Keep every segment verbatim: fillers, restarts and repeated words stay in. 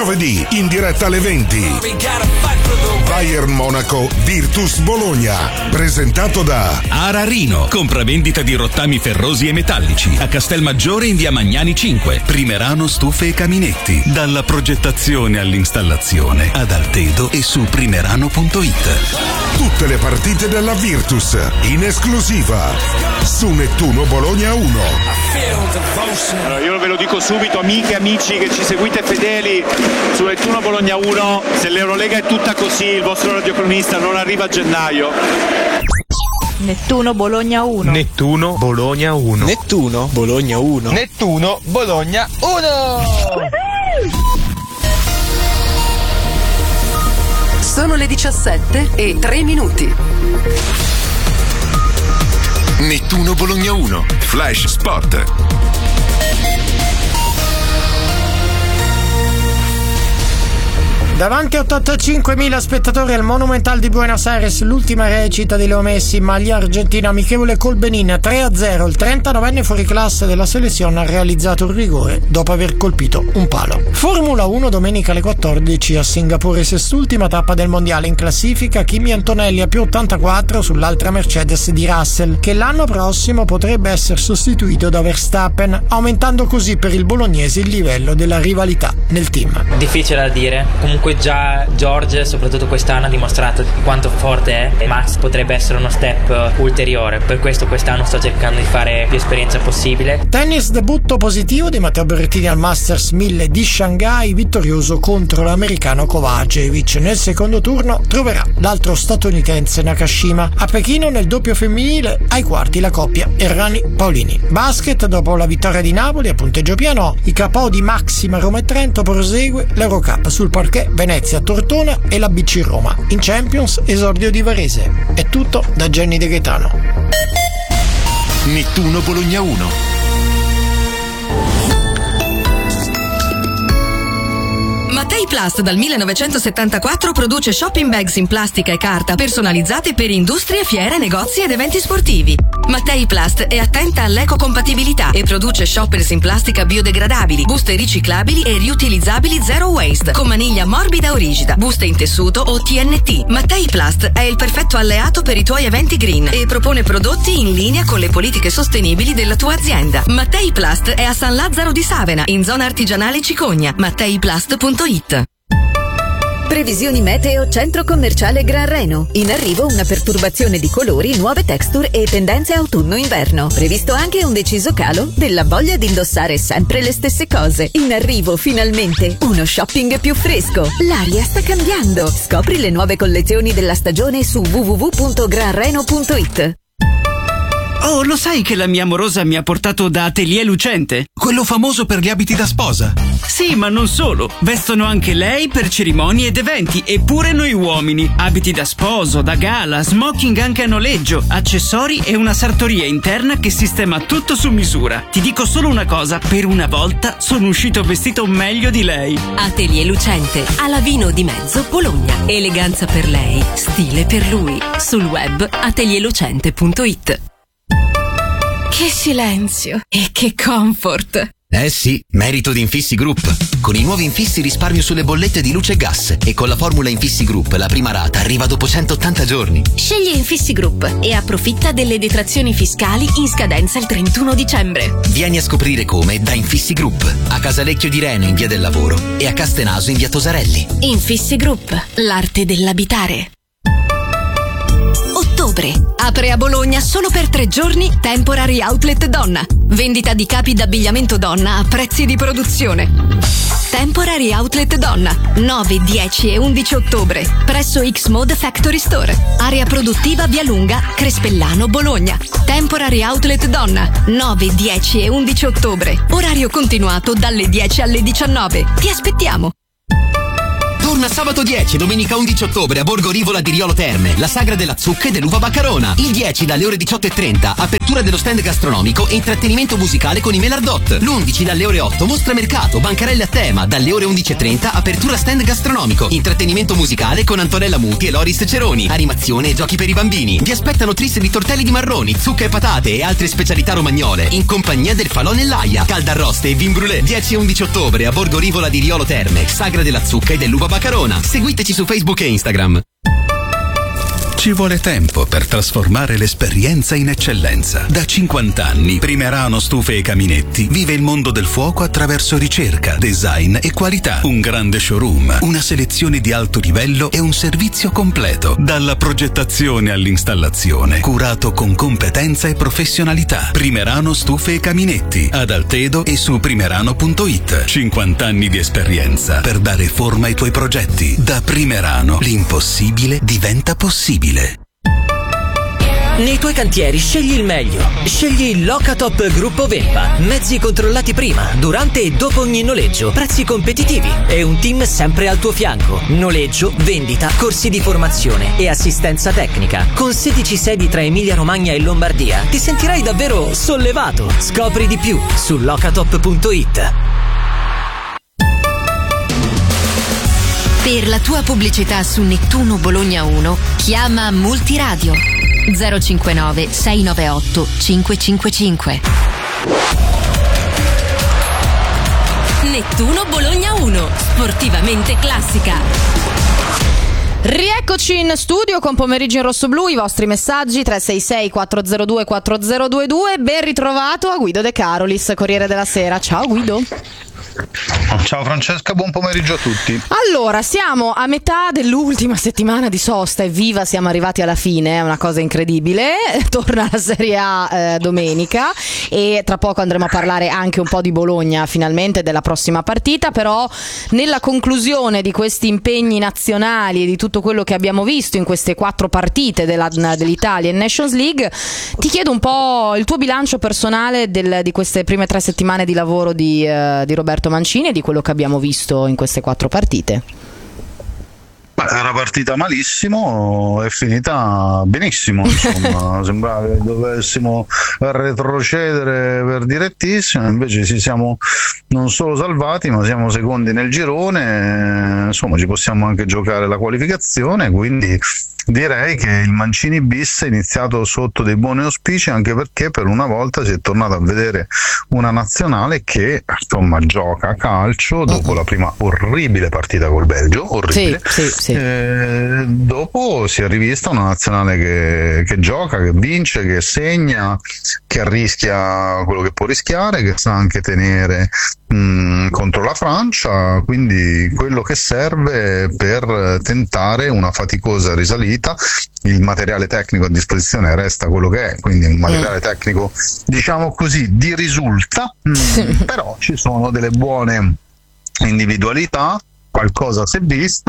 Giovedì in diretta alle venti. Bayern Monaco Virtus Bologna, presentato da Ararino, compravendita di rottami ferrosi e metallici a Castelmaggiore in via Magnani cinque. Primerano Stufe e Caminetti, dalla progettazione all'installazione ad Altedo e su primerano punto it. Tutte le partite della Virtus in esclusiva su Nettuno Bologna uno. Allora, io ve lo dico subito, amiche e amici che ci seguite fedeli su Nettuno Bologna uno, se l'Eurolega è tutta così, il vostro radiocronista non arriva a gennaio. Nettuno Bologna uno. Nettuno Bologna uno. Nettuno Bologna uno. Nettuno Bologna uno. Sono le diciassette e tre minuti. Nettuno Bologna uno, Flash Sport. Davanti a ottantacinquemila spettatori al Monumental di Buenos Aires, l'ultima recita di Leo Messi in maglia argentina, amichevole col Benin tre a zero. Il trentanovenne fuoriclasse della selezione ha realizzato un rigore dopo aver colpito un palo. Formula uno domenica alle quattordici a Singapore, sest'ultima tappa del mondiale. In classifica Kimi Antonelli a più ottantaquattro sull'altra Mercedes di Russell, che l'anno prossimo potrebbe essere sostituito da Verstappen, aumentando così per il bolognese il livello della rivalità nel team. Difficile da dire, comunque già George soprattutto quest'anno ha dimostrato quanto forte è e Max potrebbe essere uno step ulteriore, per questo quest'anno sto cercando di fare più esperienza possibile. Tennis, debutto positivo di Matteo Berrettini al Masters mille di Shanghai, vittorioso contro l'americano Kovacevic. Nel secondo turno troverà l'altro statunitense Nakashima. A Pechino nel doppio femminile ai quarti la coppia Errani-Paolini. Basket, dopo la vittoria di Napoli a punteggio piano, i K O di Maxima Roma e Trento, prosegue l'Eurocup sul parquet Venezia, Tortona e la B C Roma. In Champions esordio di Varese. È tutto da Jenny De Gaetano. Nettuno Bologna uno. Mattei Plast dal millenovecentosettantaquattro produce shopping bags in plastica e carta personalizzate per industrie, fiere, negozi ed eventi sportivi. Mattei Plast è attenta all'ecocompatibilità e produce shoppers in plastica biodegradabili, buste riciclabili e riutilizzabili zero waste, con maniglia morbida o rigida, buste in tessuto o T N T. Mattei Plast è il perfetto alleato per i tuoi eventi green e propone prodotti in linea con le politiche sostenibili della tua azienda. Mattei Plast è a San Lazzaro di Savena, in zona artigianale Cicogna. mattei plast punto it. Previsioni meteo Centro Commerciale Gran Reno. In arrivo una perturbazione di colori, nuove texture e tendenze autunno-inverno. Previsto anche un deciso calo della voglia di indossare sempre le stesse cose. In arrivo finalmente uno shopping più fresco. L'aria sta cambiando. Scopri le nuove collezioni della stagione su w w w punto gran reno punto it. Oh, lo sai che la mia amorosa mi ha portato da Atelier Lucente? Quello famoso per gli abiti da sposa. Sì, ma non solo. Vestono anche lei per cerimonie ed eventi, e pure noi uomini. Abiti da sposo, da gala, smoking anche a noleggio, accessori e una sartoria interna che sistema tutto su misura. Ti dico solo una cosa, per una volta sono uscito vestito meglio di lei. Atelier Lucente, a Lavino di Mezzo, Bologna. Eleganza per lei, stile per lui. Sul web atelier lucente punto it. Che silenzio e che comfort! Eh sì, merito di Infissi Group. Con i nuovi infissi risparmio sulle bollette di luce e gas, e con la formula Infissi Group la prima rata arriva dopo centottanta giorni. Scegli Infissi Group e approfitta delle detrazioni fiscali in scadenza il trentuno dicembre. Vieni a scoprire come da Infissi Group, a Casalecchio di Reno in via del Lavoro e a Castenaso in via Tosarelli. Infissi Group, l'arte dell'abitare. Ottobre. Apre a Bologna solo per tre giorni Temporary Outlet Donna. Vendita di capi d'abbigliamento donna a prezzi di produzione. Temporary Outlet Donna, nove, dieci e undici ottobre, presso X-Mode Factory Store. Area produttiva Via Lunga, Crespellano, Bologna. Temporary Outlet Donna, nove, dieci e undici ottobre. Orario continuato dalle dieci alle diciannove. Ti aspettiamo. Torna sabato dieci e domenica undici ottobre a Borgo Rivola di Riolo Terme, la sagra della zucca e dell'uva baccarona. Il dieci dalle ore diciotto e trenta, apertura dello stand gastronomico e intrattenimento musicale con i Melardot. L'undici dalle ore otto, mostra mercato, bancarelle a tema. Dalle ore undici e trenta, apertura stand gastronomico, intrattenimento musicale con Antonella Muti e Loris Ceroni, animazione e giochi per i bambini. Vi aspettano tris di tortelli di marroni, zucca e patate e altre specialità romagnole, in compagnia del Falò nell'Aia, caldarroste e vin brûlé. dieci e undici ottobre a Borgo Rivola di Riolo Terme, sagra della zucca e dell'uva baccarona. Seguiteci su Facebook e Instagram. Ci vuole tempo per trasformare l'esperienza in eccellenza. Da cinquanta anni, Primerano Stufe e Caminetti vive il mondo del fuoco attraverso ricerca, design e qualità. Un grande showroom, una selezione di alto livello e un servizio completo. Dalla progettazione all'installazione, curato con competenza e professionalità. Primerano Stufe e Caminetti, ad Altedo e su primerano punto it. cinquanta anni di esperienza per dare forma ai tuoi progetti. Da Primerano, l'impossibile diventa possibile. Nei tuoi cantieri scegli il meglio. Scegli il Locatop Gruppo Vempa. Mezzi controllati prima, durante e dopo ogni noleggio. Prezzi competitivi e un team sempre al tuo fianco. Noleggio, vendita, corsi di formazione e assistenza tecnica. Con sedici sedi tra Emilia Romagna e Lombardia ti sentirai davvero sollevato. Scopri di più su locatop punto it. Per la tua pubblicità su Nettuno Bologna uno, chiama Multiradio zero cinquantanove sei nove otto cinque cinque cinque. Nettuno Bologna uno, sportivamente classica. Rieccoci in studio con Pomeriggio in Rossoblu, i vostri messaggi tre sei sei quattro zero due quattro zero due due. Ben ritrovato a Guido De Carolis, Corriere della Sera. Ciao Guido. Ciao Francesca, buon pomeriggio a tutti. Allora, siamo a metà dell'ultima settimana di sosta, evviva, siamo arrivati alla fine, è una cosa incredibile. Torna la Serie A eh, domenica e tra poco andremo a parlare anche un po' di Bologna, finalmente, della prossima partita. Però nella conclusione di questi impegni nazionali e di tutto quello che abbiamo visto in queste quattro partite della, dell'Italia in Nations League, ti chiedo un po' il tuo bilancio personale del, di queste prime tre settimane di lavoro di, uh, di Roberto Mancini e di quello che abbiamo visto in queste quattro partite. Era partita malissimo, è finita benissimo, insomma. Sembrava che dovessimo retrocedere per direttissimo, invece ci siamo non solo salvati, ma siamo secondi nel girone, insomma ci possiamo anche giocare la qualificazione, quindi direi che il Mancini bis è iniziato sotto dei buoni auspici, anche perché per una volta si è tornato a vedere una nazionale che insomma gioca a calcio dopo la prima orribile partita col Belgio, orribile. Sì, sì, sì. Eh, dopo si è rivista una nazionale che, che gioca, che vince, che segna, che rischia quello che può rischiare, che sa anche tenere mh, contro la Francia, quindi quello che serve per tentare una faticosa risalita. Il materiale tecnico a disposizione resta quello che è, quindi un materiale tecnico diciamo così di risulta, mh, però ci sono delle buone individualità, qualcosa si è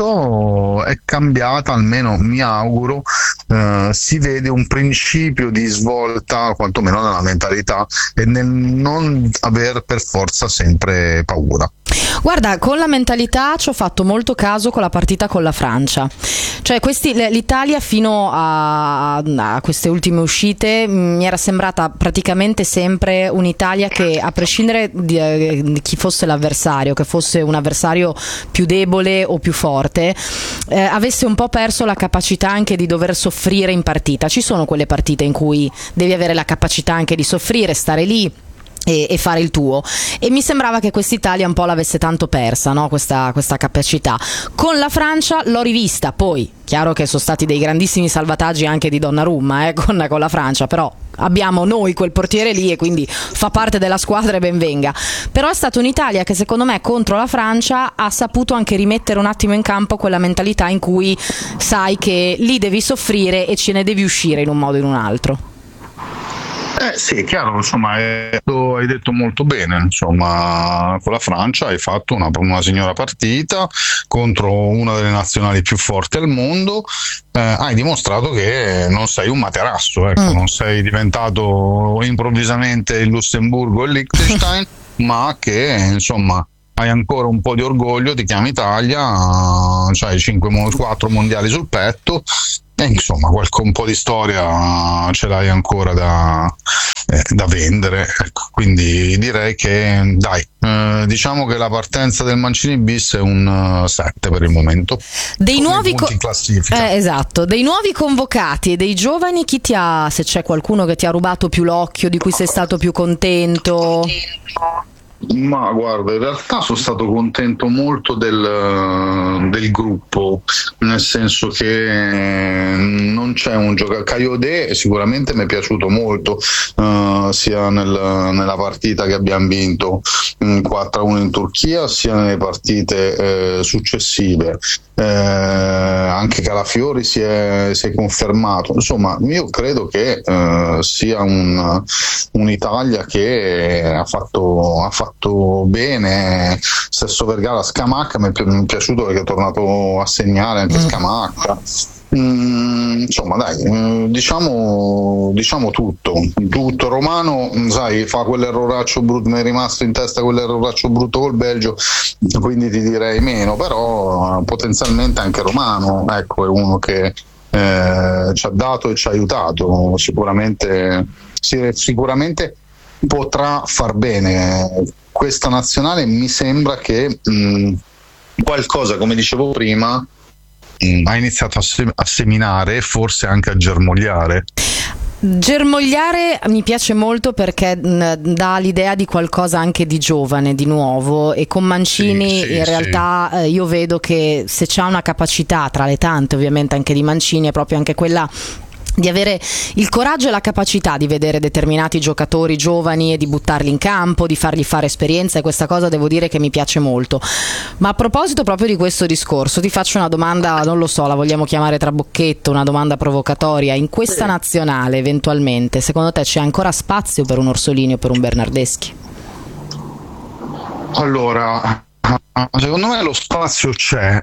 visto, è cambiata, almeno mi auguro, eh, si vede un principio di svolta quantomeno nella mentalità e nel non aver per forza sempre paura. Guarda, con la mentalità ci ho fatto molto caso con la partita con la Francia. Cioè questi, l'Italia fino a, a queste ultime uscite mi era sembrata praticamente sempre un'Italia che, a prescindere di, di chi fosse l'avversario, che fosse un avversario più debole o più forte, eh, avesse un po' perso la capacità anche di dover soffrire in partita. Ci sono quelle partite in cui devi avere la capacità anche di soffrire, stare lì E, e fare il tuo, e mi sembrava che quest'Italia un po' l'avesse tanto persa, no? questa, questa capacità. Con la Francia l'ho rivista, poi chiaro che sono stati dei grandissimi salvataggi anche di Donnarumma eh, con, con la Francia, però abbiamo noi quel portiere lì e quindi fa parte della squadra e ben venga. Però è stata un'Italia che secondo me contro la Francia ha saputo anche rimettere un attimo in campo quella mentalità in cui sai che lì devi soffrire e ce ne devi uscire in un modo o in un altro. Eh sì, è chiaro, insomma, hai detto, hai detto molto bene, insomma, con la Francia hai fatto una, una signora partita contro una delle nazionali più forti al mondo, eh, hai dimostrato che non sei un materasso, ecco, mm. non sei diventato improvvisamente il Lussemburgo e il Liechtenstein, ma che, insomma, hai ancora un po' di orgoglio, ti chiami Italia, c'hai cinque, quattro mondiali sul petto. E insomma, qualche un po' di storia ce l'hai ancora da, eh, da vendere, ecco. Quindi direi che dai, eh, diciamo che la partenza del Mancini bis è un sette per il momento. Dei nuovi co- in classifica. Eh, esatto, dei nuovi convocati e dei giovani, chi ti ha, se c'è qualcuno che ti ha rubato più l'occhio, di cui sei stato più contento? Ma guarda, in realtà sono stato contento molto del, del gruppo, nel senso che non c'è un giocatore. Kayode sicuramente mi è piaciuto molto, uh, sia nel, nella partita che abbiamo vinto quattro a uno in Turchia, sia nelle partite eh, successive. Eh, anche Calafiori si è, si è confermato. Insomma, io credo che eh, sia un, un'Italia che ha fatto, ha fatto bene. Stesso Vergara, Scamacca mi è, mi è piaciuto perché è tornato a segnare anche Scamacca. Mm, insomma dai, diciamo, diciamo tutto tutto Romano, sai, fa quell'erroraccio brutto, mi è rimasto in testa quell'erroraccio brutto col Belgio, quindi ti direi meno, però potenzialmente anche Romano, ecco, è uno che eh, ci ha dato e ci ha aiutato, sicuramente sicuramente potrà far bene questa nazionale. Mi sembra che mh, qualcosa, come dicevo prima, ha iniziato a, sem- a seminare, forse anche a germogliare. Germogliare mi piace molto perché mh, dà l'idea di qualcosa anche di giovane, di nuovo, e con Mancini sì, sì, in realtà sì. eh, io vedo che se c'ha una capacità, tra le tante ovviamente anche di Mancini, è proprio anche quella di avere il coraggio e la capacità di vedere determinati giocatori giovani e di buttarli in campo, di fargli fare esperienza, e questa cosa devo dire che mi piace molto. Ma a proposito proprio di questo discorso, ti faccio una domanda, non lo so, la vogliamo chiamare trabocchetto, una domanda provocatoria. In questa nazionale eventualmente, secondo te c'è ancora spazio per un Orsolini o per un Bernardeschi? Allora, secondo me lo spazio c'è,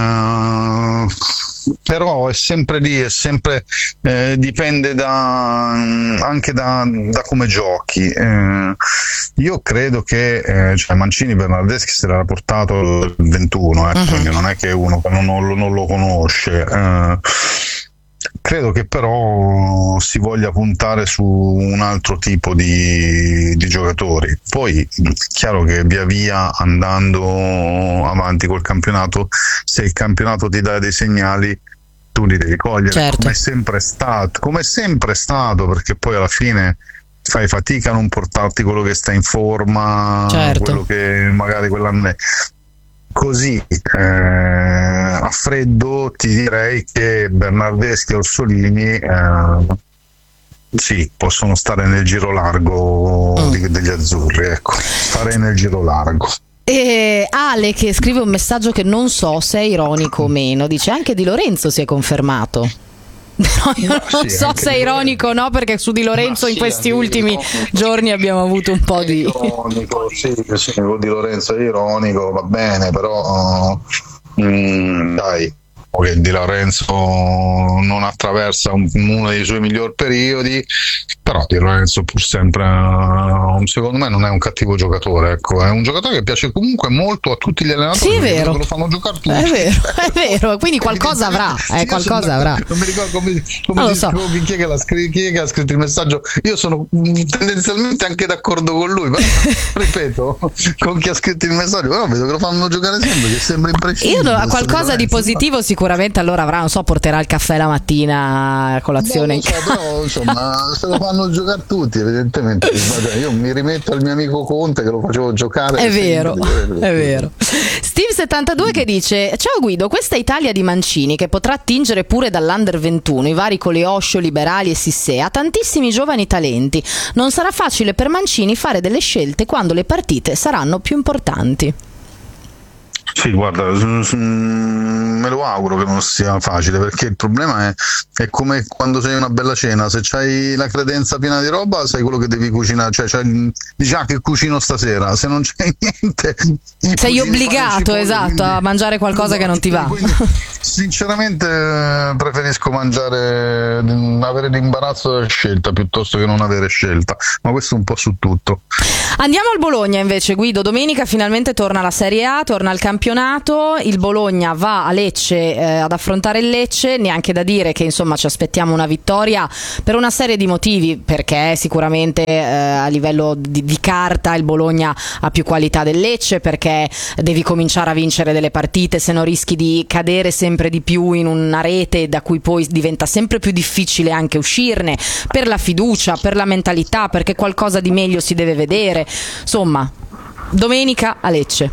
eh, però è sempre lì, è sempre eh, dipende da, anche da, da come giochi. Eh, io credo che eh, cioè Mancini Bernardeschi se l'ha portato il ventuno, eh, uh-huh. Quindi non è che uno non, non, non lo conosce. Eh, Credo che però si voglia puntare su un altro tipo di, di giocatori. Poi è chiaro che via via andando avanti col campionato, se il campionato ti dà dei segnali tu li devi cogliere, certo. come è sempre stato, come è sempre stato, perché poi alla fine fai fatica a non portarti quello che sta in forma, certo. quello che magari quell'anno è. Così eh, a freddo ti direi che Bernardeschi e Orsolini eh, sì, possono stare nel giro largo mm. di, degli azzurri, ecco, stare nel giro largo. E Ale, che scrive un messaggio che non so se è ironico o meno, dice anche Di Lorenzo si è confermato. No, io non sì, so se è ironico o no, perché su Di Lorenzo in sì, questi ultimi ironico. giorni abbiamo avuto un po' di ironico, sì, sì, Di Lorenzo è ironico, va bene, però mm, dai, che Di Lorenzo non attraversa un, uno dei suoi migliori periodi, però Di Lorenzo pur sempre uh, secondo me non è un cattivo giocatore, ecco, è un giocatore che piace comunque molto a tutti gli allenatori, sì, è vero. Che lo fanno giocare tutti. È vero, è vero, quindi qualcosa avrà, eh, qualcosa avrà. Non mi ricordo come, come non so. chi, è che l'ha scritto, chi è che ha scritto il messaggio. Io sono tendenzialmente anche d'accordo con lui, però ripeto, con chi ha scritto il messaggio, però vedo che lo fanno giocare sempre, che sembra imprescindibile. Io no, qualcosa di positivo sicuramente allora avrà, non so, porterà il caffè la mattina a colazione. Non lo so, però insomma se lo fanno giocare tutti evidentemente. Io mi rimetto al mio amico Conte che lo facevo giocare. È vero, è vero. Steve settantadue che dice: ciao Guido, questa Italia di Mancini che potrà attingere pure dall'Under ventuno, i vari Coleoscio, Liberali e Sissé, ha tantissimi giovani talenti. Non sarà facile per Mancini fare delle scelte quando le partite saranno più importanti. Sì, guarda, me lo auguro che non sia facile, perché il problema è, è come quando sei una bella cena, se c'hai la credenza piena di roba sai quello che devi cucinare, cioè, cioè dici ah che cucino stasera, se non c'hai niente sei obbligato, esatto, quindi, a mangiare qualcosa no, che non ti va. Quindi, sinceramente preferisco mangiare, avere l'imbarazzo della scelta piuttosto che non avere scelta, ma questo un po' su tutto. Andiamo al Bologna invece, Guido. Domenica finalmente torna la Serie A, torna il campionato, il Bologna va a Lecce eh, ad affrontare il Lecce, neanche da dire che insomma ci aspettiamo una vittoria per una serie di motivi, perché sicuramente eh, a livello di, di carta il Bologna ha più qualità del Lecce, perché devi cominciare a vincere delle partite, se no rischi di cadere sempre di più in una rete da cui poi diventa sempre più difficile anche uscirne, per la fiducia, per la mentalità, perché qualcosa di meglio si deve vedere. Insomma, domenica a Lecce.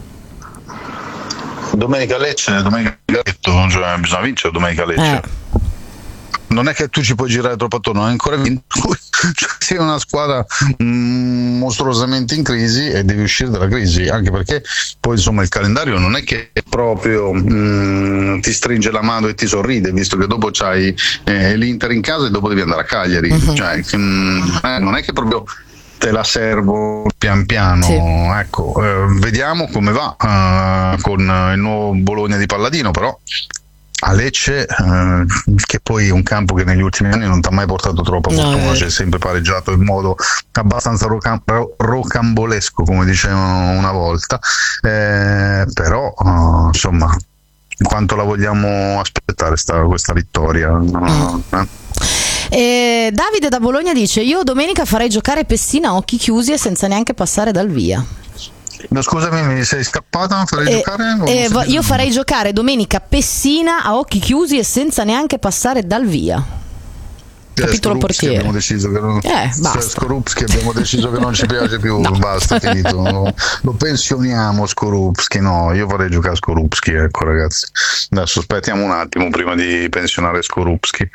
Domenica a Lecce, domenica a Lecce, cioè bisogna vincere domenica a Lecce. Eh. Non è che tu ci puoi girare troppo attorno, non hai ancora vinto. Cioè, sei una squadra mm, mostruosamente in crisi e devi uscire dalla crisi, anche perché poi insomma il calendario non è che proprio mm, ti stringe la mano e ti sorride, visto che dopo c'hai eh, l'Inter in casa e dopo devi andare a Cagliari. Uh-huh. Cioè, mm, eh, non è che proprio te la servo pian piano, sì. Ecco, eh, vediamo come va eh, con il nuovo Bologna di Palladino, però a Lecce, eh, che poi è un campo che negli ultimi anni non ti ha mai portato troppa fortuna, no, c'è sempre pareggiato in modo abbastanza rocam- rocambolesco, come dicevano una volta, eh, però uh, insomma, quanto la vogliamo aspettare sta, questa vittoria? Mm. Eh? E Davide da Bologna dice: io domenica farei giocare Pessina a occhi chiusi e senza neanche passare dal via. No, scusami, mi sei scappata? Farei eh, giocare? Eh, io farei giocare domenica Pessina a occhi chiusi e senza neanche passare dal via. Capitolo eh, portiere. Abbiamo deciso che non, eh, basta. Skorupski abbiamo deciso che non ci piace più. No. Basta, finito. Lo, lo pensioniamo Skorupski. No, io farei giocare Skorupski, ecco ragazzi. Adesso aspettiamo un attimo prima di pensionare Skorupski.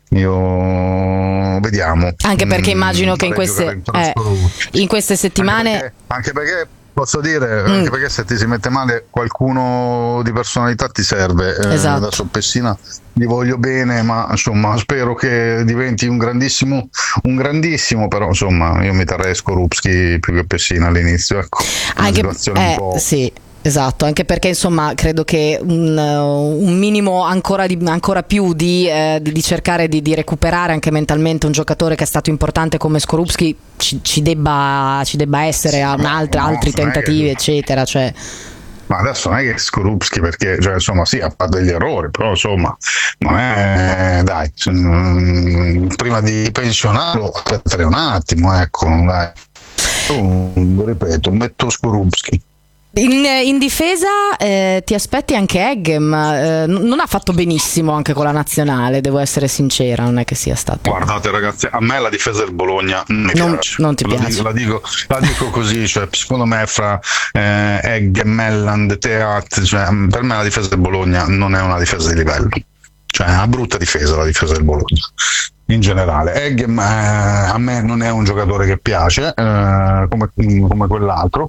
Io vediamo. Anche perché immagino mm, che in queste, eh, in queste settimane. Anche perché, anche perché posso dire, mm. anche perché se ti si mette male qualcuno di personalità ti serve. Esatto. Eh, adesso Pessina gli voglio bene, ma insomma spero che diventi un grandissimo, un grandissimo, però insomma io mi terrei Skorupski più che Pessina all'inizio, ecco. Una anche situazione eh, un po'. Sì. Esatto, anche perché insomma credo che un, un minimo ancora, di, ancora più di, eh, di, di cercare di, di recuperare anche mentalmente un giocatore che è stato importante come Skorupski ci, ci, debba, ci debba essere a un'altra, no, altri tentativi che... eccetera, cioè. Ma adesso non è che Skorupski, perché cioè, insomma sì, ha fatto degli errori, però insomma non è, dai, prima di pensionarlo aspettare un attimo, ecco, dai. Oh, ripeto, metto Skorupski. In, in difesa eh, ti aspetti anche Eggem, eh, non ha fatto benissimo anche con la nazionale, devo essere sincera, non è che sia stato. Guardate ragazzi, a me la difesa del Bologna non mi non, piace. Non ti la piace? Dico, la, dico, la dico così, cioè, secondo me fra eh, Eggem, Melland, Teat, cioè, per me la difesa del Bologna non è una difesa di livello, cioè è una brutta difesa la difesa del Bologna. In generale, Eggem eh, a me non è un giocatore che piace eh, come, come quell'altro.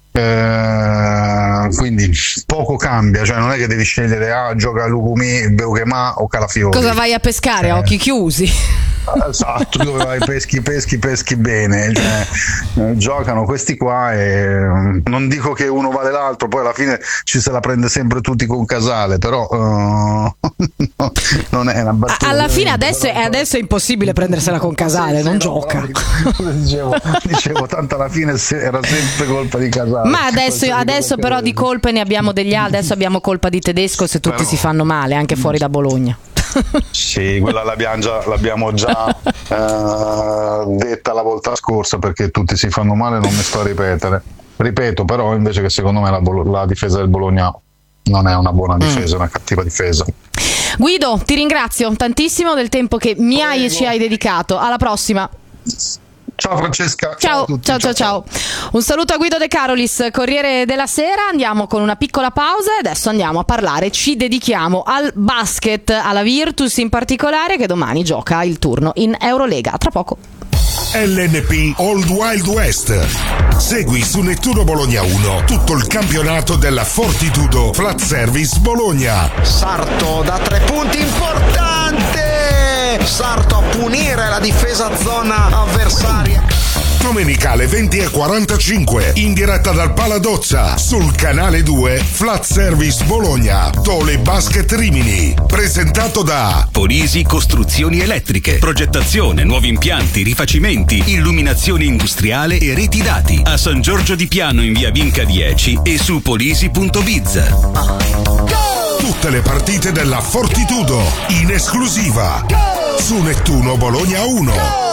Eh, quindi poco cambia, cioè non è che devi scegliere ah, gioca Lukumi, Beukema o Calafiori. Cosa vai a pescare eh. a occhi chiusi? Esatto, dove vai peschi peschi peschi bene, cioè, eh, giocano questi qua e non dico che uno vale l'altro, poi alla fine ci se la prende sempre tutti con Casale, però uh, non è una battuta. Alla fine adesso è, adesso è impossibile prendersela con Casale, sì, non sì, gioca. No, dicevo, dicevo tanto alla fine era sempre colpa di Casale. Ma adesso, adesso però di colpe ne abbiamo degli altri, adesso abbiamo colpa di Tedesco se tutti però si fanno male, anche fuori da Bologna. Sì, quella l'abbiamo già, l'abbiamo già eh, detta la volta scorsa, perché tutti si fanno male, non mi sto a ripetere. Ripeto però invece che secondo me la, la difesa del Bologna non è una buona difesa, è mm. una cattiva difesa. Guido, ti ringrazio tantissimo del tempo che mi Prego. hai e ci hai dedicato. Alla prossima. Ciao Francesca. Ciao, ciao, ciao, ciao, ciao. Un saluto a Guido De Carolis, Corriere della Sera. Andiamo con una piccola pausa e adesso andiamo a parlare, ci dedichiamo al basket, alla Virtus in particolare, che domani gioca il turno in Eurolega. Tra poco. L N P Old Wild West. Segui su Nettuno Bologna uno tutto il campionato della Fortitudo Flat Service Bologna. Sarto da tre punti, importante! Sarto a punire la difesa zona avversaria. Domenicale venti e quarantacinque, in diretta dal Paladozza, sul canale due Flat Service Bologna, Tole Basket Rimini. Presentato da Polisi Costruzioni Elettriche, progettazione, nuovi impianti, rifacimenti, illuminazione industriale e reti dati. A San Giorgio di Piano in via Vinca dieci e su polisi punto biz. Tutte le partite della Fortitudo in esclusiva su Nettuno Bologna uno.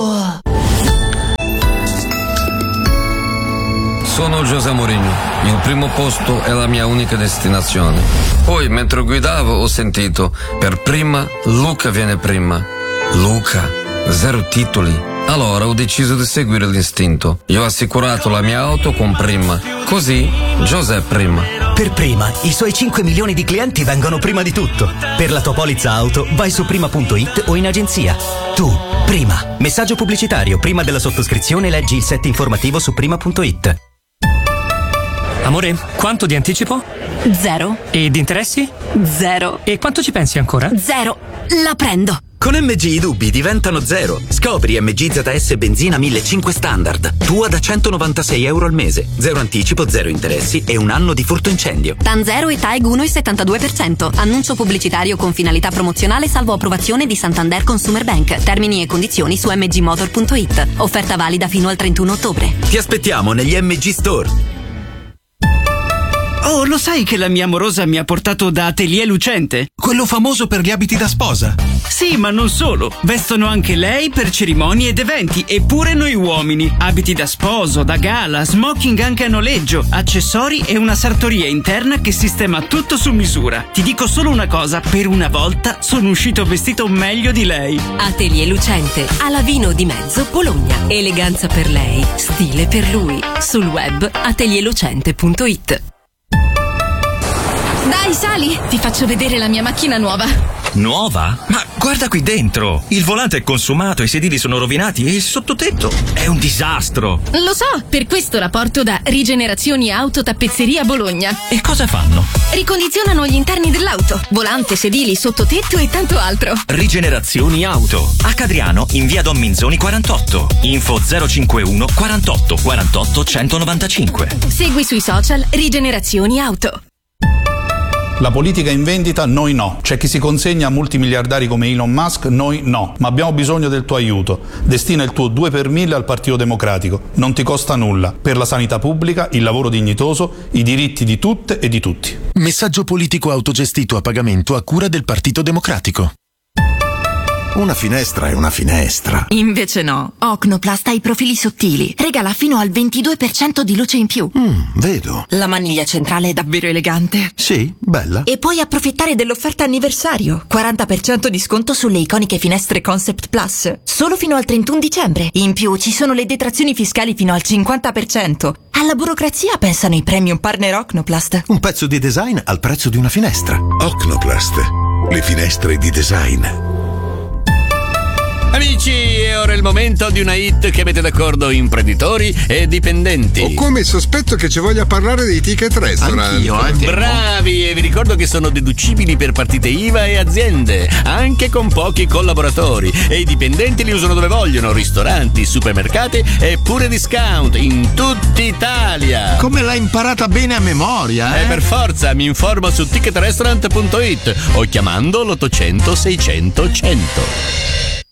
Sono José Mourinho, il primo posto è la mia unica destinazione. Poi, mentre guidavo, ho sentito, per prima, Luca viene prima. Luca, zero titoli. Allora ho deciso di seguire l'istinto. Io ho assicurato la mia auto con Prima. Così, José prima. Per Prima, i suoi cinque milioni di clienti vengono prima di tutto. Per la tua polizza auto, vai su prima punto it o in agenzia. Tu, Prima. Messaggio pubblicitario. Prima della sottoscrizione leggi il set informativo su prima punto it. Amore, quanto di anticipo? Zero. E di interessi? Zero. E quanto ci pensi ancora? Zero. La prendo. Con M G i dubbi diventano zero. Scopri M G Z S benzina millecinquecento standard. Tua da centonovantasei euro al mese. Zero anticipo, zero interessi e un anno di furto incendio. TAN zero e TAEG uno virgola settantadue per cento. Annuncio pubblicitario con finalità promozionale salvo approvazione di Santander Consumer Bank. Termini e condizioni su m g motor punto it. Offerta valida fino al trentuno ottobre. Ti aspettiamo negli M G Store. Oh, lo sai che la mia amorosa mi ha portato da Atelier Lucente? Quello famoso per gli abiti da sposa. Sì, ma non solo. Vestono anche lei per cerimonie ed eventi, e pure noi uomini. Abiti da sposo, da gala, smoking anche a noleggio, accessori e una sartoria interna che sistema tutto su misura. Ti dico solo una cosa, per una volta sono uscito vestito meglio di lei. Atelier Lucente, a Lavino di Mezzo, Bologna. Eleganza per lei, stile per lui. Sul web atelier lucente punto it. Dai, sali! Ti faccio vedere la mia macchina nuova. Nuova? Ma guarda qui dentro! Il volante è consumato, i sedili sono rovinati e il sottotetto è un disastro! Lo so, per questo la porto da Rigenerazioni Auto Tappezzeria Bologna. E cosa fanno? Ricondizionano gli interni dell'auto, volante, sedili, sottotetto e tanto altro. Rigenerazioni Auto. A Cadriano, in via Don Minzoni quarantotto. Info zero cinquantuno quarantotto quarantotto centonovantacinque. Segui sui social Rigenerazioni Auto. La politica in vendita, noi no. C'è chi si consegna a multimiliardari come Elon Musk, noi no. Ma abbiamo bisogno del tuo aiuto. Destina il tuo due per mille al Partito Democratico. Non ti costa nulla. Per la sanità pubblica, il lavoro dignitoso, i diritti di tutte e di tutti. Messaggio politico autogestito a pagamento a cura del Partito Democratico. Una finestra è una finestra. Invece no. Ocnoplast ha i profili sottili. Regala fino al ventidue per cento di luce in più. Mm, vedo. La maniglia centrale è davvero elegante. Sì, bella. E puoi approfittare dell'offerta anniversario. quaranta per cento di sconto sulle iconiche finestre Concept Plus. Solo fino al trentuno dicembre. In più ci sono le detrazioni fiscali fino al cinquanta per cento. Alla burocrazia pensano i premium partner Ocnoplast. Un pezzo di design al prezzo di una finestra. Ocnoplast. Le finestre di design. Amici, è ora il momento di una hit che mette d'accordo imprenditori e dipendenti. Ho come il sospetto che ci voglia parlare dei ticket restaurant. Anch'io, anche. Bravi, e vi ricordo che sono deducibili per partite I V A e aziende, anche con pochi collaboratori. E i dipendenti li usano dove vogliono, ristoranti, supermercati e pure discount in tutta Italia. Come l'hai imparata bene a memoria, eh? E per forza, mi informo su ticket restaurant punto it o chiamando l'ottocento seicento cento.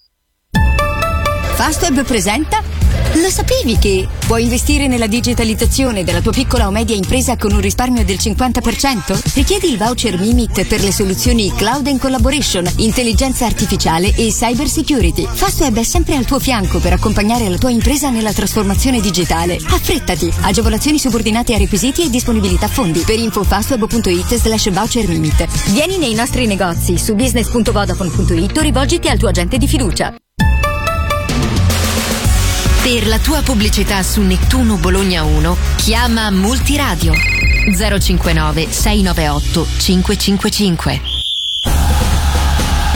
Fastweb presenta? Lo sapevi che puoi investire nella digitalizzazione della tua piccola o media impresa con un risparmio del cinquanta per cento? Richiedi il voucher Mimit per le soluzioni Cloud and Collaboration, intelligenza artificiale e cyber security. Fastweb è sempre al tuo fianco per accompagnare la tua impresa nella trasformazione digitale. Affrettati! Agevolazioni subordinate a requisiti e disponibilità fondi. Per info fastweb punto it slash voucher Mimit. Vieni nei nostri negozi su business punto vodafone punto it o rivolgiti al tuo agente di fiducia. Per la tua pubblicità su Nettuno Bologna uno, chiama Multiradio zero cinquantanove sei novantaotto cinquecentocinquantacinque.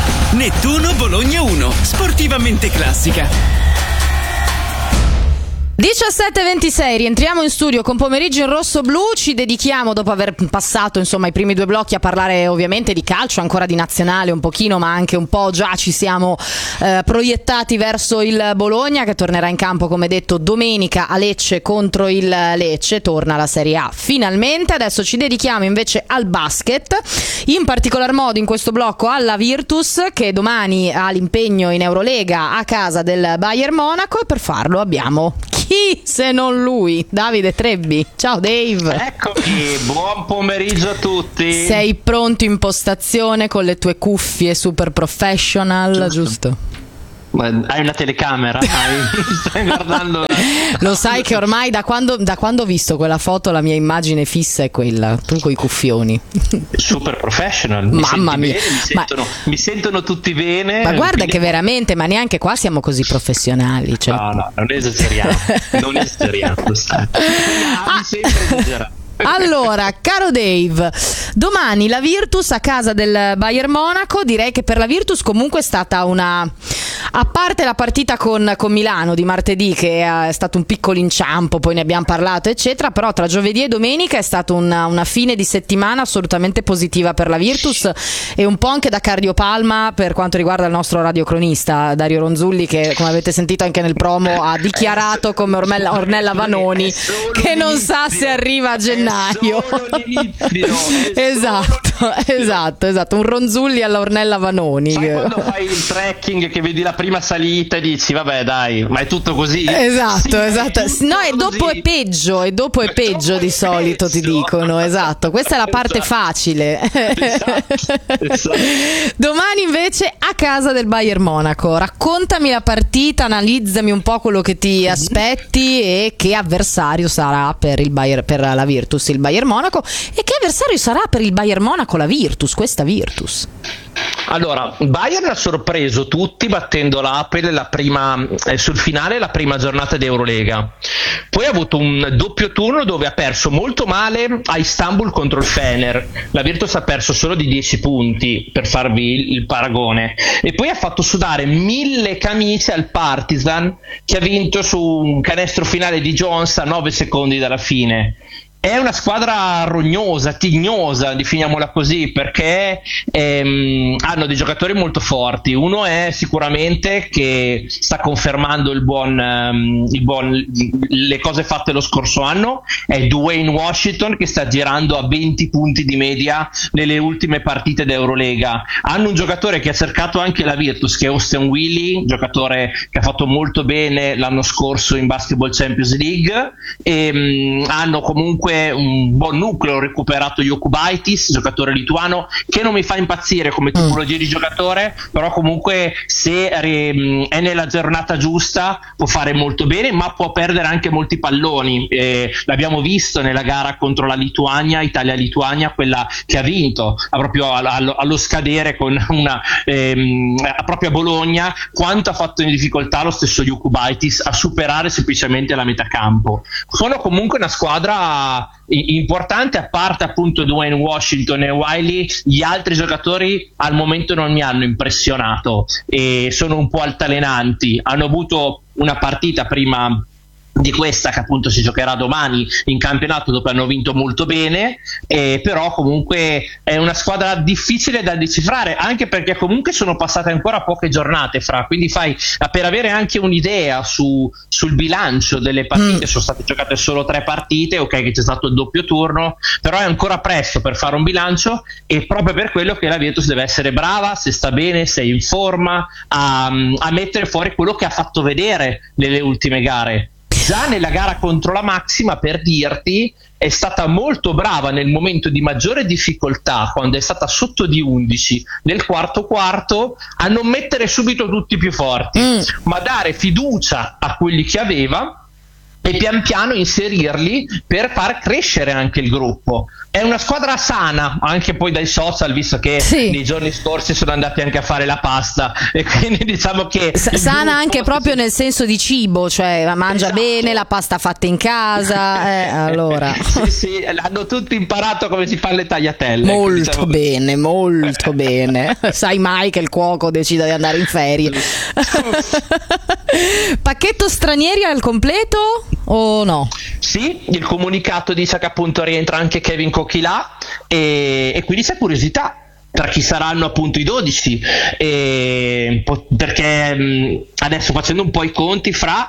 Nettuno Bologna uno, sportivamente classica. diciassette e ventisei, rientriamo in studio con Pomeriggio in Rosso Blu. Ci dedichiamo, dopo aver passato insomma i primi due blocchi, a parlare ovviamente di calcio, ancora di nazionale un pochino, ma anche un po' già ci siamo eh, proiettati verso il Bologna, che tornerà in campo, come detto, domenica a Lecce contro il Lecce. Torna la Serie A finalmente. Adesso ci dedichiamo invece al basket, in particolar modo in questo blocco alla Virtus, che domani ha l'impegno in Eurolega a casa del Bayern Monaco, e per farlo abbiamo chi se non lui, Davide Trebbi. Ciao Dave. Eccomi, buon pomeriggio a tutti. Sei pronto in postazione con le tue cuffie super professional, giusto? giusto? Hai una telecamera? Hai... Stai guardando? Lo sai che ormai da quando, da quando ho visto quella foto la mia immagine fissa è quella, tu coi cuffioni. Super professional. Mi Mamma mia. Bene, mi, sentono, ma... mi sentono tutti bene. Ma guarda quindi... che veramente, ma neanche qua siamo così professionali. Cioè... No, no, non esageriamo. non esageriamo. Ah, sempre esagerato. Allora, caro Dave, domani la Virtus a casa del Bayern Monaco. Direi che per la Virtus comunque è stata una, a parte la partita con, con Milano di martedì, che è stato un piccolo inciampo, poi ne abbiamo parlato eccetera, però tra giovedì e domenica è stata una, una fine di settimana assolutamente positiva per la Virtus, e un po' anche da cardiopalma per quanto riguarda il nostro radiocronista Dario Ronzulli, che come avete sentito anche nel promo ha dichiarato come Ornella, Ornella Vanoni che non sa se arriva a gennaio. esatto, esatto, esatto, un Ronzulli alla Ornella Vanoni. Sai quando fai il trekking che vedi la prima salita e dici vabbè dai, ma è tutto così? Esatto, sì, esatto. No, e dopo così. è peggio, e dopo è peggio dopo di è solito peggio. Ti dicono, esatto. Questa è la parte esatto. facile. Esatto. Esatto. Domani invece a casa del Bayern Monaco. Raccontami la partita, analizzami un po' quello che ti aspetti e che avversario sarà per il Bayern, per la Virtus il Bayern Monaco, e che avversario sarà per il Bayern Monaco la Virtus, questa Virtus. Allora, Bayern ha sorpreso tutti battendo l'Apel la prima, eh, sul finale la prima giornata di Eurolega. Poi ha avuto un doppio turno dove ha perso molto male a Istanbul contro il Fener. La Virtus ha perso solo di dieci punti, per farvi il, il paragone. E poi ha fatto sudare mille camicie al Partizan, che ha vinto su un canestro finale di Jones a nove secondi dalla fine. È una squadra rognosa, tignosa, definiamola così, perché ehm, hanno dei giocatori molto forti. Uno è sicuramente, che sta confermando il buon, um, il buon, le cose fatte lo scorso anno, è Dwayne Washington, che sta girando a venti punti di media nelle ultime partite d'Eurolega. Hanno un giocatore che ha cercato anche la Virtus, che è Austin Willy, giocatore che ha fatto molto bene l'anno scorso in Basketball Champions League, e um, hanno comunque un buon nucleo, recuperato Jokubaitis, giocatore lituano, che non mi fa impazzire come tipologia di giocatore, però comunque se è nella giornata giusta può fare molto bene, ma può perdere anche molti palloni. Eh, l'abbiamo visto nella gara contro la Lituania, Italia-Lituania, quella che ha vinto ha proprio allo, allo scadere con una ehm, proprio a Bologna, quanto ha fatto in difficoltà lo stesso Jokubaitis a superare semplicemente la metà campo. Sono comunque una squadra importante, a parte appunto Dwayne Washington e Wiley. Gli altri giocatori al momento non mi hanno impressionato e sono un po' altalenanti. Hanno avuto una partita prima di questa che appunto si giocherà domani in campionato, dopo hanno vinto molto bene, eh, però comunque è una squadra difficile da decifrare, anche perché comunque sono passate ancora poche giornate fra, quindi fai per avere anche un'idea su, sul bilancio delle partite. Mm. Sono state giocate solo tre partite, ok che c'è stato il doppio turno, però è ancora presto per fare un bilancio, e proprio per quello che la Virtus deve essere brava, se sta bene, se è in forma, a, a mettere fuori quello che ha fatto vedere nelle ultime gare. Già nella gara contro la Maxima, per dirti, è stata molto brava nel momento di maggiore difficoltà, quando è stata sotto di undici nel quarto quarto, a non mettere subito tutti più forti, mm. ma dare fiducia a quelli che aveva, e pian piano inserirli per far crescere anche il gruppo. È una squadra sana anche poi dai social, visto che sì. nei giorni scorsi sono andati anche a fare la pasta, e quindi diciamo che S- sana anche proprio nel senso di cibo, cioè mangia esatto. bene, la pasta fatta in casa, eh, allora sì, sì, hanno tutti imparato come si fanno le tagliatelle. Molto diciamo bene, molto bene. Sai mai che il cuoco decida di andare in ferie. Pacchetto stranieri al completo o no? Sì, il comunicato dice che appunto rientra anche Kevin Coquelin, e, e quindi c'è curiosità tra chi saranno appunto i dodici, e, perché mh, adesso facendo un po' i conti fra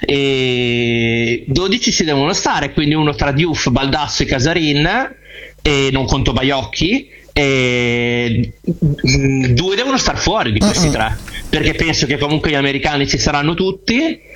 e, dodici si devono stare, quindi uno tra Diouf, Baldasso e Casarin, e non conto Baiocchi, e mh, due devono star fuori di questi uh-uh. tre, perché penso che comunque gli americani ci saranno tutti.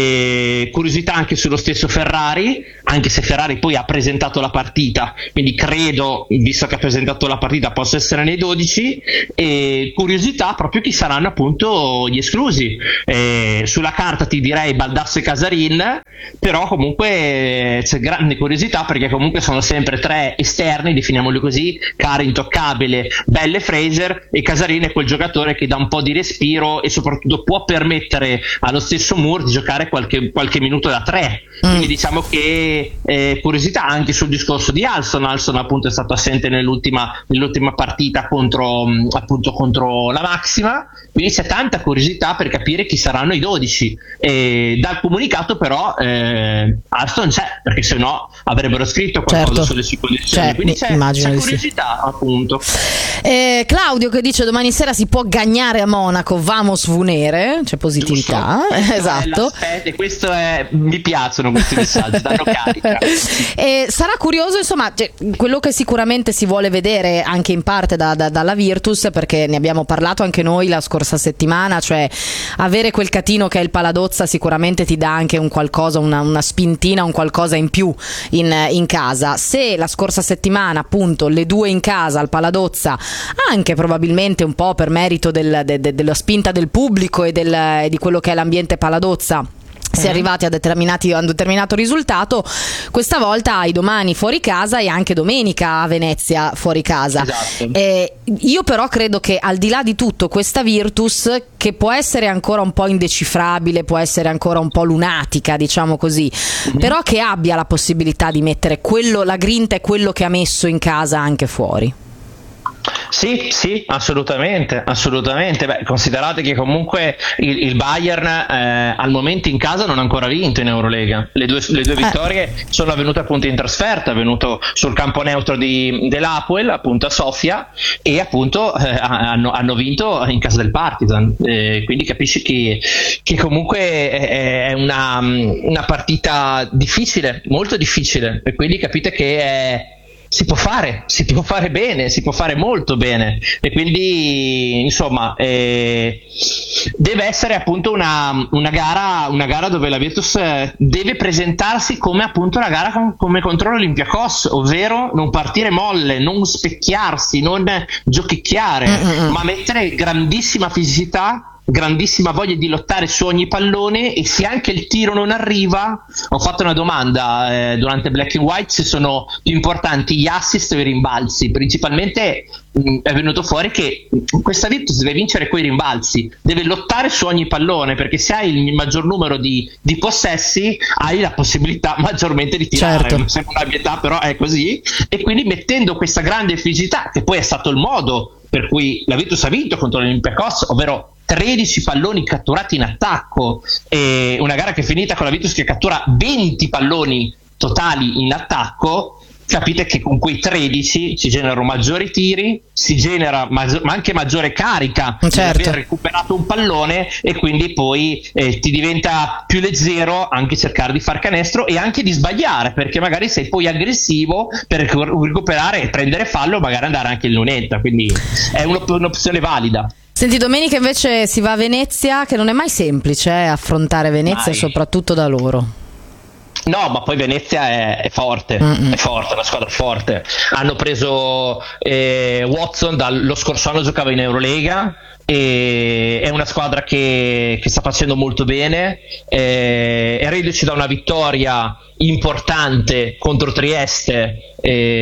E curiosità anche sullo stesso Ferrari, anche se Ferrari poi ha presentato la partita, quindi credo, visto che ha presentato la partita, possa essere nei dodici. E curiosità proprio chi saranno appunto gli esclusi. E sulla carta ti direi Baldasso e Casarin, però comunque c'è grande curiosità perché comunque sono sempre tre esterni, definiamoli così: Cara intoccabile, Belle Fraser, e Casarin è quel giocatore che dà un po' di respiro e soprattutto può permettere allo stesso Moore di giocare Qualche, qualche minuto da tre, mm. quindi diciamo che eh, curiosità anche sul discorso di Alston. Alston appunto è stato assente nell'ultima, nell'ultima partita contro, appunto, contro la Maxima, quindi c'è tanta curiosità per capire chi saranno i dodici. E dal comunicato però eh, Alston c'è, perché se no avrebbero scritto qualcosa certo. sulle sue condizioni, cioè, quindi c'è, c'è curiosità sì. appunto. eh, Claudio che dice domani sera si può gagnare a Monaco, vamos vunere, c'è positività. Esatto. E questo è, mi piacciono questi messaggi, danno carica. E sarà curioso, insomma, cioè, quello che sicuramente si vuole vedere anche in parte da, da, dalla Virtus, perché ne abbiamo parlato anche noi la scorsa settimana, cioè avere quel catino che è il Paladozza sicuramente ti dà anche un qualcosa, una, una spintina, un qualcosa in più in, in casa. Se la scorsa settimana appunto le due in casa al Paladozza, anche probabilmente un po' per merito del, de, de, della spinta del pubblico e del, di quello che è l'ambiente Paladozza, si è arrivati a, determinati, a un determinato risultato, questa volta hai domani fuori casa e anche domenica a Venezia fuori casa. Esatto. Eh, io però credo che al di là di tutto questa Virtus, che può essere ancora un po' indecifrabile, può essere ancora un po' lunatica, diciamo così, mm-hmm. però che abbia la possibilità di mettere quello, la grinta e quello che ha messo in casa anche fuori. Sì, sì, assolutamente, assolutamente. Beh, considerate che comunque il, il Bayern eh, al momento in casa non ha ancora vinto in Eurolega. Le due, le due vittorie eh. sono avvenute appunto in trasferta, è venuto sul campo neutro di, dell'Apoel, appunto a Sofia, e appunto eh, hanno, hanno vinto in casa del Partizan. Eh, quindi capisci che, che comunque è, è una, una partita difficile, molto difficile, e quindi capite che è si può fare, si può fare bene, si può fare molto bene, e quindi insomma eh, deve essere appunto una, una gara una gara dove la Virtus deve presentarsi come appunto una gara com- come contro l'Olympiakos, ovvero non partire molle, non specchiarsi, non giochicchiare, Mm-mm. ma mettere grandissima fisicità, grandissima voglia di lottare su ogni pallone. E se anche il tiro non arriva, ho fatto una domanda eh, durante Black and White se sono più importanti gli assist o i rimbalzi. Principalmente mh, è venuto fuori che questa Virtus deve vincere quei rimbalzi, deve lottare su ogni pallone, perché se hai il maggior numero di, di possessi hai la possibilità maggiormente di tirare. Certo. Sembra una pietà, però è così, e quindi mettendo questa grande fisicità, che poi è stato il modo per cui la Virtus ha vinto contro l'Olympiakos, ovvero tredici palloni catturati in attacco, e una gara che è finita con la Virtus che cattura venti palloni totali in attacco. Capite che con quei tredici si generano maggiori tiri, si genera maggior, ma anche maggiore carica certo. di aver recuperato un pallone, e quindi poi eh, ti diventa più leggero anche cercare di far canestro e anche di sbagliare, perché magari sei poi aggressivo per recuperare e prendere fallo, magari andare anche in lunetta, quindi è un'op- un'opzione valida. Senti, domenica invece si va a Venezia, che non è mai semplice eh, affrontare Venezia, Mai. soprattutto da loro. No, ma poi Venezia è, è forte, Mm-mm. è forte, è una squadra forte. Hanno preso eh, Watson, dallo scorso anno giocava in Eurolega, e è una squadra che, che sta facendo molto bene, eh, è reduce da una vittoria importante contro Trieste,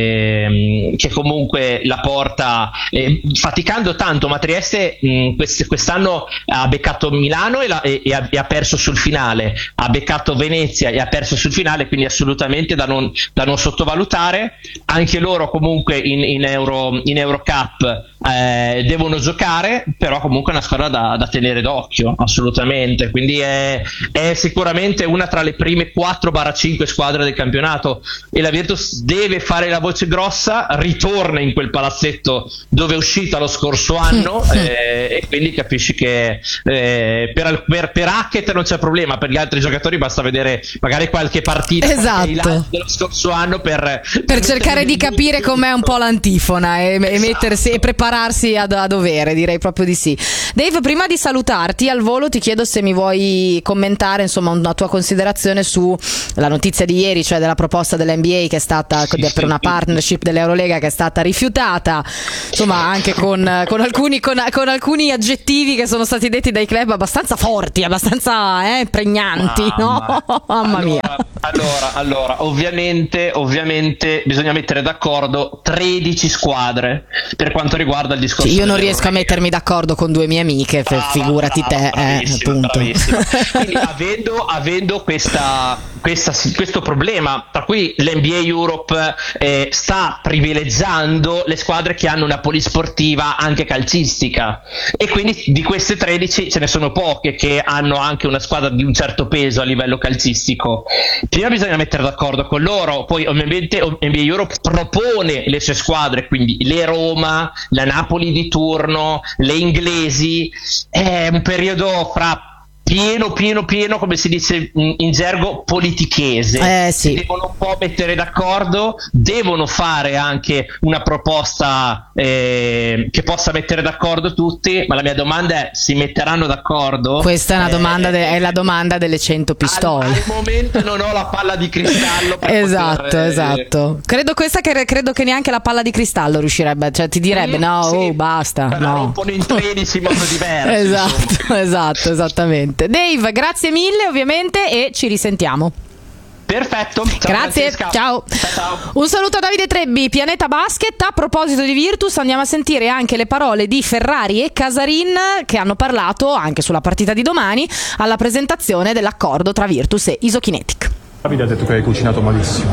eh, che comunque la porta eh, faticando tanto, ma Trieste mh, quest- quest'anno ha beccato Milano e, la- e-, e, ha- e ha perso sul finale, ha beccato Venezia e ha perso sul finale, quindi assolutamente da non, da non sottovalutare. Anche loro comunque in, in, Euro, in Eurocup eh, devono giocare, però comunque è una squadra da, da tenere d'occhio assolutamente, quindi è, è sicuramente una tra le prime quattro cinque squadre del campionato, e la Virtus deve fare la voce grossa, ritorna in quel palazzetto dove è uscita lo scorso anno, eh, e quindi capisci che eh, per, per, per Hackett non c'è problema, per gli altri giocatori basta vedere magari qualche partita, esatto, qualche dello scorso anno per, per, per cercare di capire com'è un po' l'antifona e, esatto. e mettersi e prepararsi a, a dovere, direi proprio di sì. Dave, prima di salutarti al volo ti chiedo se mi vuoi commentare insomma una tua considerazione su la notizia di ieri, cioè della proposta dell'N B A che è stata per una partnership dell'Eurolega che è stata rifiutata, insomma anche con, con, alcuni, con, con alcuni aggettivi che sono stati detti dai club abbastanza forti, abbastanza eh, pregnanti, Mamma. no? Mamma mia. Allora, allora, ovviamente, ovviamente bisogna mettere d'accordo tredici squadre per quanto riguarda il discorso. Sì, io non riesco a mettermi d'accordo con due mie amiche, brava, figurati brava, te, eh, appunto. Quindi avendo, avendo questa, questa, questo problema, tra cui l'N B A Europe eh, sta privilegiando le squadre che hanno una polisportiva anche calcistica, e quindi di queste tredici ce ne sono poche che hanno anche una squadra di un certo peso a livello calcistico. Prima bisogna mettere d'accordo con loro, poi ovviamente N B A Europe propone le sue squadre, quindi le Roma, la Napoli di turno, le inglesi. È un periodo fra pieno pieno pieno, come si dice in gergo, politichese. Eh, sì. Devono un po' mettere d'accordo, devono fare anche una proposta eh, che possa mettere d'accordo tutti, ma la mia domanda è: si metteranno d'accordo? Questa è una eh, domanda de- è la domanda delle cento pistole. Al, al momento non ho la palla di cristallo per esatto, poter, eh, esatto. Credo questa che credo che neanche la palla di cristallo riuscirebbe, cioè ti direbbe no, sì, oh, basta, la no. rompono in tredici in modo diverso. Esatto, esatto, esattamente. Dave, grazie mille ovviamente e ci risentiamo. Perfetto, ciao, grazie, ciao. Ciao, ciao. Un saluto a Davide Trebbi, Pianeta Basket. A proposito di Virtus, andiamo a sentire anche le parole di Ferrari e Casarin, che hanno parlato anche sulla partita di domani alla presentazione dell'accordo tra Virtus e Isokinetic. Davide ha detto che hai cucinato malissimo.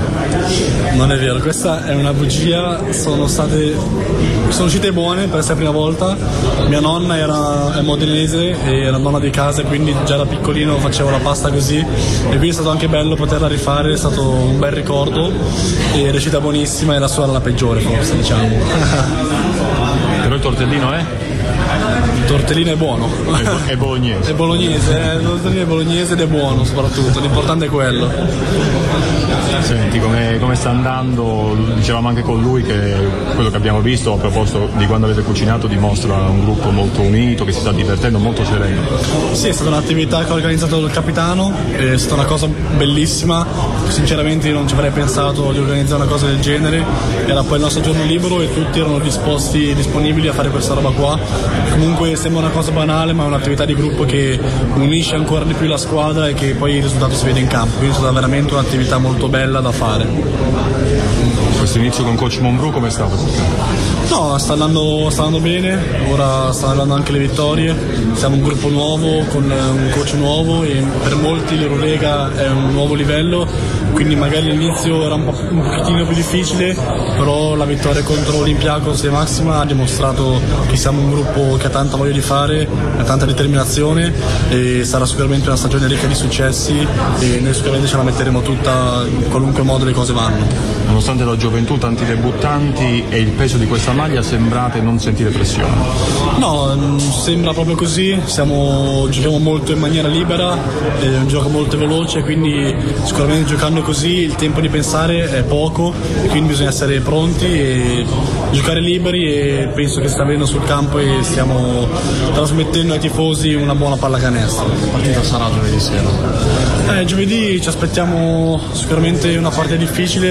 Non è vero, questa è una bugia. Sono state sono uscite buone per essere la prima volta. Mia nonna era è modenese e era nonna di casa, quindi già da piccolino facevo la pasta così, e quindi è stato anche bello poterla rifare, è stato un bel ricordo e è riuscita buonissima, e la sua era la peggiore forse, diciamo. Però il tortellino è? Il tortellino è buono. È bolognese. È bolognese, eh, il tortellino è bolognese ed è buono soprattutto, l'importante è quello. Senti, come, come sta andando? Dicevamo anche con lui che quello che abbiamo visto a proposito di quando avete cucinato dimostra un gruppo molto unito, che si sta divertendo, molto sereno. Sì, è stata un'attività che ha organizzato il capitano, è stata una cosa bellissima, sinceramente io non ci avrei pensato di organizzare una cosa del genere, era poi il nostro giorno libero e tutti erano disposti, disponibili a fare questa roba qua. Comunque sembra una cosa banale, ma è un'attività di gruppo che unisce ancora di più la squadra e che poi il risultato si vede in campo, quindi è stata veramente un'attività molto bella da fare. Questo inizio con coach Monbrou come è stato? No, sta andando, sta andando bene, ora stanno andando anche le vittorie, siamo un gruppo nuovo con un coach nuovo e per molti l'Eurolega è un nuovo livello, quindi magari all'inizio era un, po', un pochettino più difficile, però la vittoria contro Olympiacos e Maxima ha dimostrato che siamo un gruppo che ha tanta voglia di fare, ha tanta determinazione, e sarà sicuramente una stagione ricca di successi e noi sicuramente ce la metteremo tutta in qualunque modo le cose vanno. Nonostante la gioventù, tanti debuttanti e il peso di questa maglia, sembrate non sentire pressione? No, sembra proprio così, siamo, giochiamo molto in maniera libera, è un gioco molto veloce, quindi sicuramente giocando così il tempo di pensare è poco e quindi bisogna essere pronti e giocare liberi, e penso che sta avvenendo sul campo e stiamo trasmettendo ai tifosi una buona pallacanestro. La partita sarà giovedì sera? Eh, giovedì ci aspettiamo sicuramente una partita difficile perché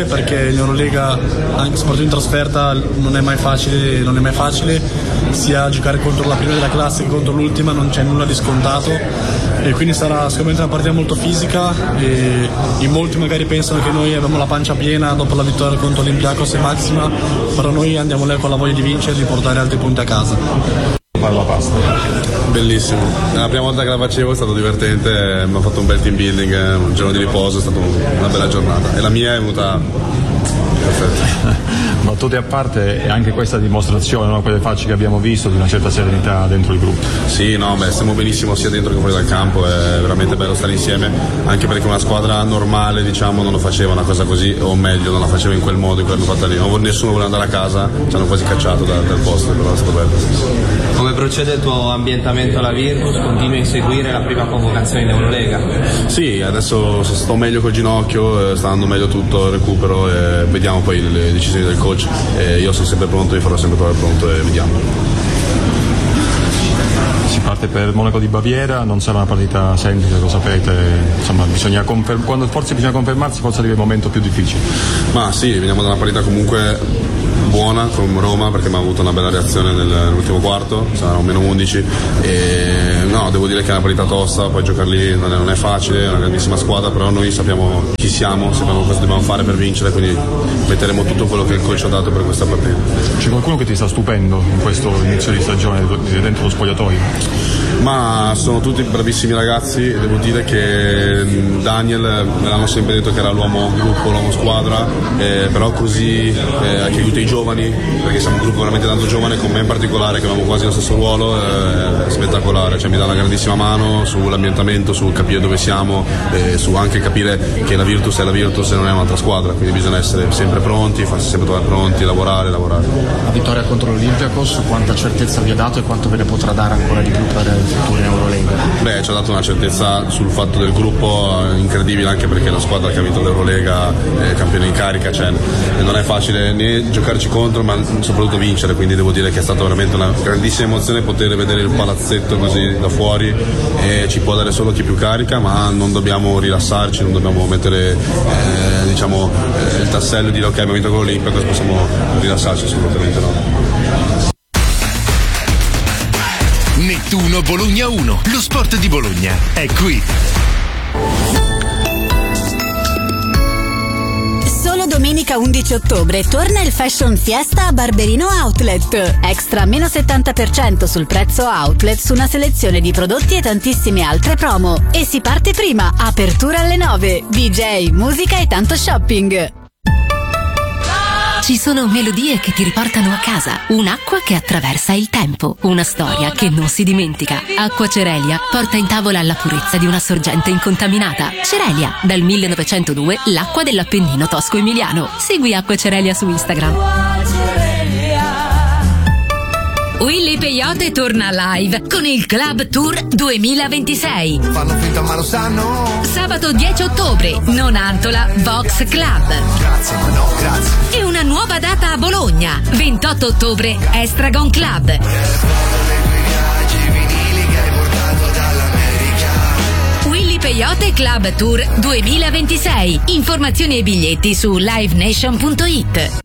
che in Eurolega, anche soprattutto in trasferta, non è mai facile, non è mai facile, sia giocare contro la prima della classe che contro l'ultima, non c'è nulla di scontato, e quindi sarà sicuramente una partita molto fisica, e in molti magari pensano che noi abbiamo la pancia piena dopo la vittoria contro Olympiacos e Maxima, però noi andiamo lì con la voglia di vincere e di portare altri punti a casa. La pasta. Bellissimo, è la prima volta che la facevo, è stato divertente, mi ha fatto un bel team building, un giorno di riposo, è stata una bella giornata e la mia è venuta perfetta. Battute a parte, è anche questa dimostrazione, no? Quelle facce che abbiamo visto, di una certa serenità dentro il gruppo. Sì, no, beh, stiamo benissimo sia dentro che fuori dal campo, è veramente bello stare insieme, anche perché una squadra normale, diciamo, non lo faceva una cosa così, o meglio, non la faceva in quel modo, in quell'hanno fatta lì. Non, nessuno voleva andare a casa, ci hanno quasi cacciato da, dal posto, però è stato bello. Come procede il tuo ambientamento alla Virtus? Continui a inseguire la prima convocazione in Eurolega? Sì, adesso sto meglio col ginocchio, sta andando meglio tutto, recupero, e vediamo poi le decisioni del coach. E io sono sempre pronto, io farò sempre trovare pronto e vediamo. Si parte per Monaco di Baviera, non sarà una partita semplice, lo sapete, insomma bisogna confer- quando forse bisogna confermarsi, forse arriva il momento più difficile. Ma sì, veniamo da una partita comunque buona con Roma, perché mi ha avuto una bella reazione nell'ultimo quarto, sarà un meno undici, e no, devo dire che è una partita tosta, poi giocare lì non è, non è facile, è una grandissima squadra, però noi sappiamo chi siamo, sappiamo cosa dobbiamo fare per vincere, quindi metteremo tutto quello che il coach ha dato per questa partita. C'è qualcuno che ti sta stupendo in questo inizio di stagione dentro lo spogliatoio? Ma sono tutti bravissimi ragazzi, devo dire che Daniel me l'hanno sempre detto che era l'uomo gruppo, l'uomo squadra, eh, però così eh, che aiuta i giovani, perché siamo un gruppo veramente tanto giovane, con me in particolare che abbiamo quasi lo stesso ruolo, eh, è spettacolare, cioè mi dà una grandissima mano sull'ambientamento, sul capire dove siamo, eh, su anche capire che la Virtus è la Virtus e non è un'altra squadra, quindi bisogna essere sempre pronti, farsi sempre trovare pronti, lavorare, lavorare. La vittoria contro l'Olympiacos, quanta certezza vi ha dato e quanto ve ne potrà dare ancora di più per il futuro in Eurolega? Beh, ci ha dato una certezza sul fatto del gruppo incredibile, anche perché la squadra che ha vinto l'Eurolega è campione in carica, cioè non è facile né giocarci contro ma soprattutto vincere, quindi devo dire che è stata veramente una grandissima emozione poter vedere il palazzetto così da fuori, e ci può dare solo chi più carica, ma non dobbiamo rilassarci, non dobbiamo mettere eh, diciamo eh, il tassello e dire ok, abbiamo vinto con l'Olimpia, cosa possiamo rilassarci, assolutamente no. Nettuno Bologna uno, lo sport di Bologna è qui. Solo domenica undici ottobre torna il Fashion Fiesta a Barberino Outlet. Extra meno settanta per cento sul prezzo outlet su una selezione di prodotti e tantissime altre promo. E si parte prima, apertura alle nove, D J, musica e tanto shopping. Ci sono melodie che ti riportano a casa, un'acqua che attraversa il tempo, una storia che non si dimentica. Acqua Cerelia porta in tavola la purezza di una sorgente incontaminata. Cerelia, dal millenovecentodue l'acqua dell'Appennino tosco-emiliano. Segui Acqua Cerelia su Instagram. Willy Peyote torna live con il Club Tour duemilaventisei. Fanno finta ma lo sanno. Sabato dieci ottobre, Nonantola Vox Club. Grazie ma no, grazie. E una nuova data a Bologna, ventotto ottobre, Estragon Club. Willy Peyote Club Tour duemilaventisei. Informazioni e biglietti su live nation punto it.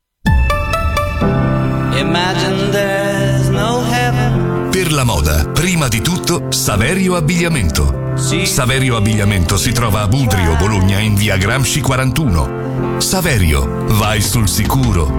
Per la moda, prima di tutto, Saverio Abbigliamento. Saverio Abbigliamento si trova a Budrio, Bologna, in via Gramsci quarantuno. Saverio, vai sul sicuro.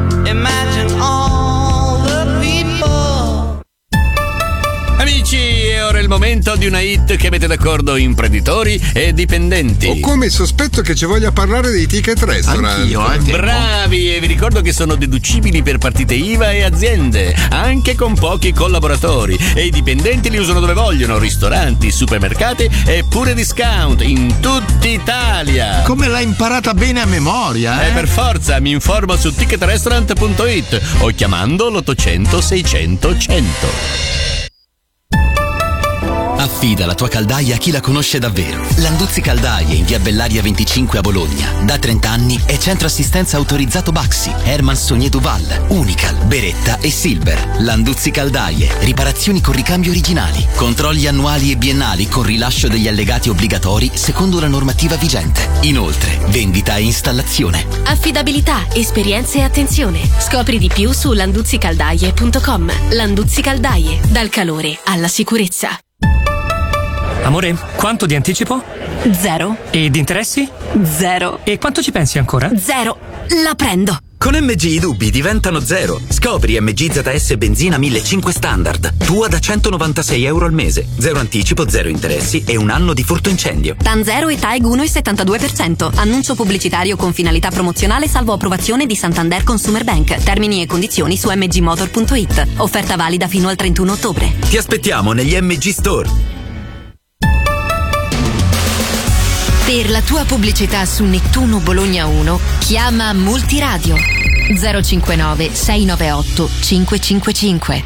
Amici, è ora il momento di una hit che mette d'accordo imprenditori e dipendenti. Ho come il sospetto che ci voglia parlare dei ticket restaurant. Anch'io, eh, bravi, e vi ricordo che sono deducibili per partite I V A e aziende, anche con pochi collaboratori, e i dipendenti li usano dove vogliono, ristoranti, supermercati e pure discount in tutta Italia. Come l'hai imparata bene a memoria, eh? Eh, per forza, mi informo su ticket restaurant punto it o chiamando l'ottocento seicento cento. Affida la tua caldaia a chi la conosce davvero. Landuzzi Caldaie in via Bellaria venticinque a Bologna. Da trenta anni è centro assistenza autorizzato Baxi, Herman Sogné Duval, Unical, Beretta e Silver. Landuzzi Caldaie, riparazioni con ricambio originali, controlli annuali e biennali con rilascio degli allegati obbligatori secondo la normativa vigente. Inoltre, vendita e installazione. Affidabilità, esperienza e attenzione. Scopri di più su landuzzi caldaie punto com. Landuzzi Caldaie, dal calore alla sicurezza. Amore, quanto di anticipo? Zero. E di interessi? Zero. E quanto ci pensi ancora? Zero. La prendo. Con M G i dubbi diventano zero. Scopri M G Z S benzina millecinquecento standard. Tua da centonovantasei euro al mese. Zero anticipo, zero interessi e un anno di furto incendio. TAN zero e TAEG uno virgola settantadue per cento. Annuncio pubblicitario con finalità promozionale salvo approvazione di Santander Consumer Bank. Termini e condizioni su m g motor punto i t. Offerta valida fino al trentuno ottobre. Ti aspettiamo negli M G Store. Per la tua pubblicità su Nettuno Bologna uno, chiama Multiradio zero cinquantanove sei novantaotto cinquecentocinquantacinque.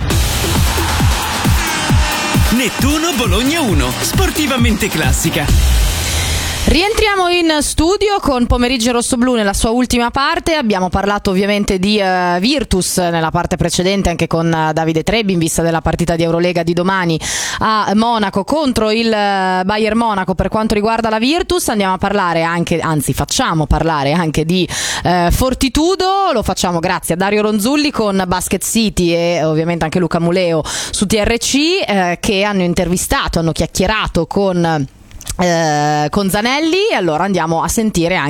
Nettuno Bologna uno, sportivamente classica. Rientriamo in studio con Pomeriggio Rossoblu nella sua ultima parte. Abbiamo parlato ovviamente di uh, Virtus nella parte precedente, anche con uh, Davide Trebbi, in vista della partita di Eurolega di domani a Monaco contro il uh, Bayern Monaco. Per quanto riguarda la Virtus andiamo a parlare anche, anzi facciamo parlare anche di uh, Fortitudo. Lo facciamo grazie a Dario Ronzulli con Basket City e ovviamente anche Luca Muleo su T R C, uh, che hanno intervistato, hanno chiacchierato con... Eh, con Zanelli. Allora andiamo a sentire anche